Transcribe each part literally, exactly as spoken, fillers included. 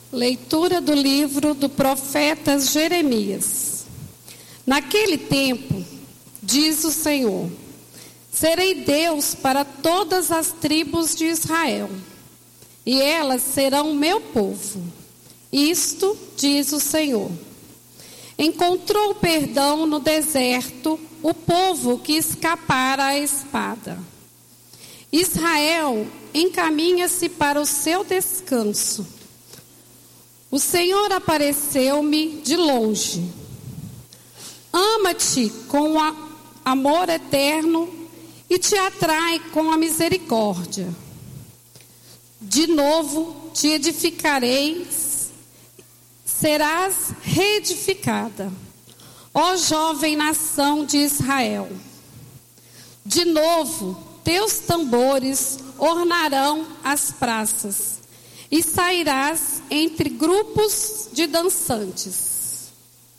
Leitura do livro do profeta Jeremias. Naquele tempo, diz o Senhor, serei Deus para todas as tribos de Israel, e elas serão meu povo. Isto diz o Senhor. Encontrou perdão no deserto o povo que escapara à espada. Israel encaminha-se para o seu descanso. O Senhor apareceu-me de longe. Ama-te com a amor eterno e te atrai com a misericórdia. De novo te edificarei, serás reedificada, ó jovem nação de Israel. De novo teus tambores ornarão as praças, e sairás entre grupos de dançantes.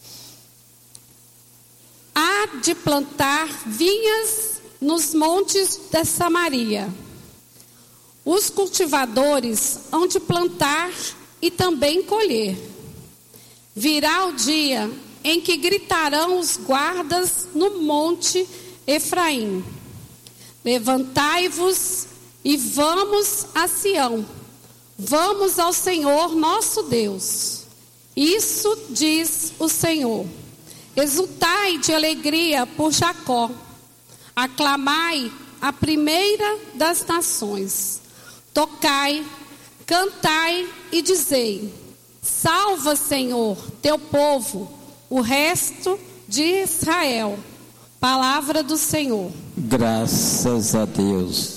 Há de plantar vinhas nos montes da Samaria. Os cultivadores hão de plantar e também colher. Virá o dia em que gritarão os guardas no monte Efraim: levantai-vos e vamos a Sião. Vamos ao Senhor nosso Deus. Isso diz o Senhor. Exultai de alegria por Jacó. Aclamai a primeira das nações. Tocai, cantai e dizei: salva, Senhor, teu povo, o resto de Israel. Palavra do Senhor. Graças a Deus.